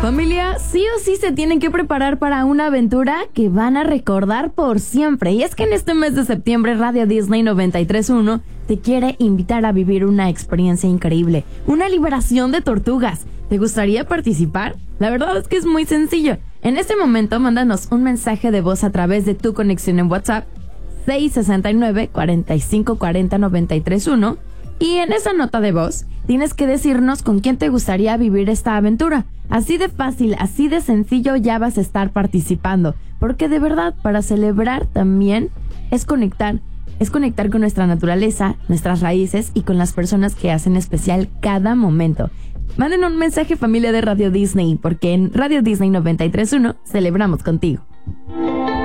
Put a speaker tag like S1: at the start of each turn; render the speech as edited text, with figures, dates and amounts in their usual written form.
S1: Familia, sí o sí se tienen que preparar para una aventura que van a recordar por siempre. Y es que en este mes de septiembre Radio Disney 93.1 te quiere invitar a vivir una experiencia increíble, una liberación de tortugas. ¿Te gustaría participar? La verdad es que es muy sencillo. En este momento mándanos un mensaje de voz a través de tu conexión en WhatsApp 669-4540-931 y en esa nota de voz tienes que decirnos con quién te gustaría vivir esta aventura. Así de fácil, así de sencillo ya vas a estar participando, porque de verdad para celebrar también es conectar con nuestra naturaleza, nuestras raíces y con las personas que hacen especial cada momento. Manden un mensaje, familia de Radio Disney, porque en Radio Disney 93.1 celebramos contigo.